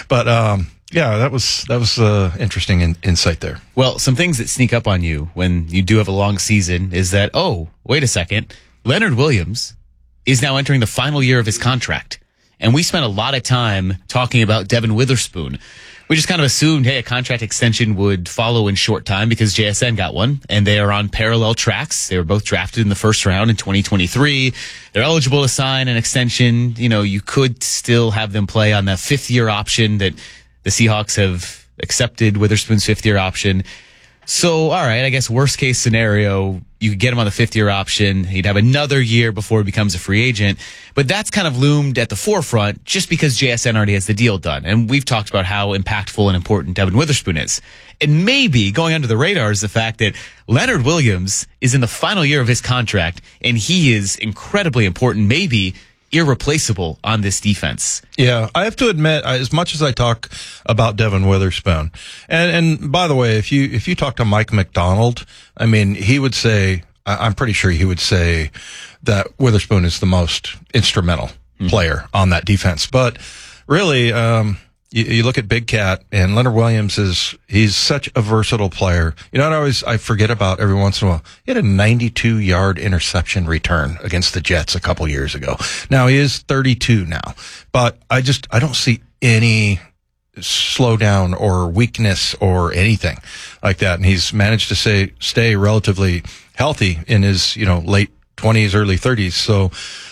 But yeah, that was interesting insight there. Well, some things that sneak up on you when you do have a long season is that, oh, wait a second, Leonard Williams is now entering the final year of his contract. And we spent a lot of time talking about Devin Witherspoon. We just kind of assumed, hey, a contract extension would follow in short time because JSN got one, and they are on parallel tracks. They were both drafted in the first round in 2023. They're eligible to sign an extension. You know, you could still have them play on the fifth-year option that the Seahawks have accepted, Witherspoon's fifth-year option. So, all right, I guess worst-case scenario, you could get him on the fifth-year option. He'd have another year before he becomes a free agent. But that's kind of loomed at the forefront just because JSN already has the deal done. And we've talked about how impactful and important Devin Witherspoon is. And maybe going under the radar is the fact that Leonard Williams is in the final year of his contract, and he is incredibly important, maybe irreplaceable on this defense. Yeah, I have to admit, as much as I talk about Devin Witherspoon, and by the way, if you talk to Mike McDonald, I mean, he would say, I'm pretty sure he would say that Witherspoon is the most instrumental player on that defense. But really, you look at Big Cat, and Leonard Williams he's such a versatile player. You know what I forget about every once in a while? He had a 92-yard interception return against the Jets a couple years ago. Now, he is 32 now, but I don't see any slowdown or weakness or anything like that. And he's managed to stay relatively healthy in his, late 20s, early 30s. So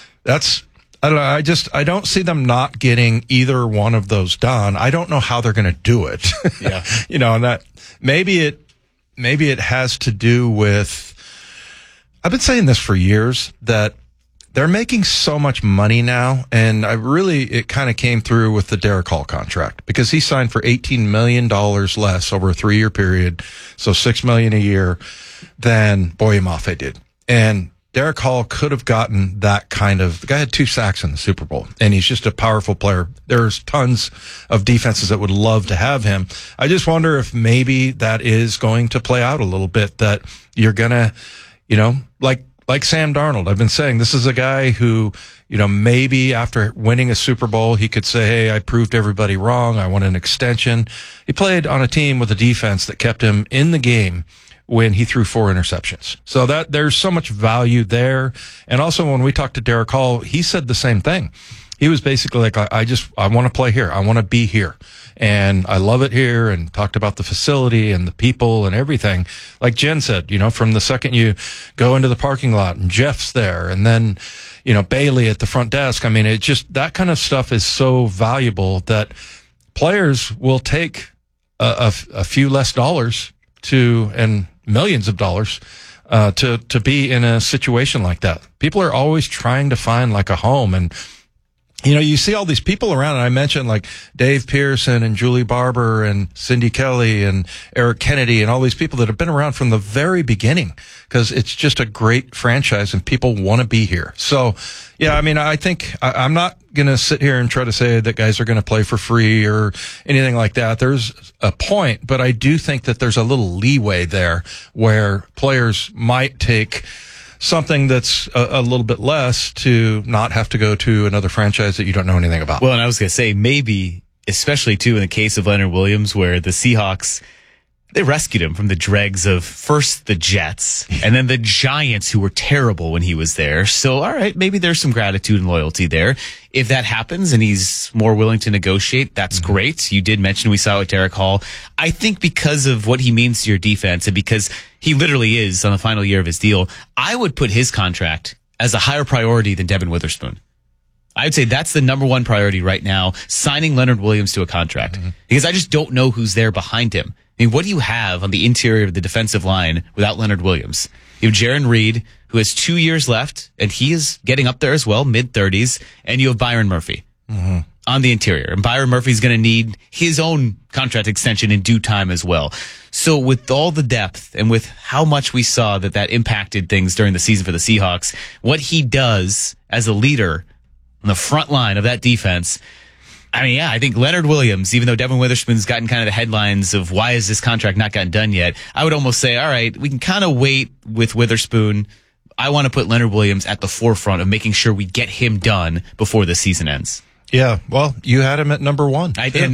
I don't know. I don't see them not getting either one of those done. I don't know how they're going to do it. Yeah. And that maybe it has to do with, I've been saying this for years, that they're making so much money now. And it kind of came through with the Derek Hall contract because he signed for $18 million less over a 3-year period. So $6 million a year than Boye Mafe did. And Derek Hall could have gotten that the guy had 2 sacks in the Super Bowl, and he's just a powerful player. There's tons of defenses that would love to have him. I just wonder if maybe that is going to play out a little bit, that you're going to, like Sam Darnold. I've been saying this is a guy who, maybe after winning a Super Bowl, he could say, hey, I proved everybody wrong. I want an extension. He played on a team with a defense that kept him in the game when he threw 4 interceptions. So that there's so much value there. And also when we talked to Derek Hall, he said the same thing. He was basically like, I want to play here. I want to be here. And I love it here, and talked about the facility and the people and everything. Like Jen said, from the second you go into the parking lot and Jeff's there, and then, Bailey at the front desk. I mean, it just, that kind of stuff is so valuable that players will take a few less dollars and millions of dollars to be in a situation like that. People are always trying to find like a home, and you see all these people around, and I mentioned like Dave Pearson and Julie Barber and Cindy Kelly and Eric Kennedy and all these people that have been around from the very beginning, because it's just a great franchise and people want to be here. So, yeah, I mean, I think I'm not going to sit here and try to say that guys are going to play for free or anything like that. There's a point, but I do think that there's a little leeway there where players might take something that's a little bit less to not have to go to another franchise that you don't know anything about. Well, and I was going to say, maybe, especially too in the case of Leonard Williams, where the Seahawks, they rescued him from the dregs of first the Jets and then the Giants, who were terrible when he was there. So, all right, maybe there's some gratitude and loyalty there. If that happens and he's more willing to negotiate, that's great. You did mention we saw it with Derek Hall. I think because of what he means to your defense, and because he literally is on the final year of his deal, I would put his contract as a higher priority than Devin Witherspoon. I'd say that's the number one priority right now, signing Leonard Williams to a contract. Because I just don't know who's there behind him. I mean, what do you have on the interior of the defensive line without Leonard Williams? You have Jaron Reed, who has 2 years left, and he is getting up there as well, mid-30s. And you have Byron Murphy on the interior. And Byron Murphy's going to need his own contract extension in due time as well. So with all the depth and with how much we saw that impacted things during the season for the Seahawks, what he does as a leader on the front line of that defense, I mean, yeah, I think Leonard Williams, even though Devin Witherspoon's gotten kind of the headlines of why is this contract not gotten done yet, I would almost say, all right, we can kind of wait with Witherspoon. I want to put Leonard Williams at the forefront of making sure we get him done before the season ends. Yeah, well, you had him at number 1. I did.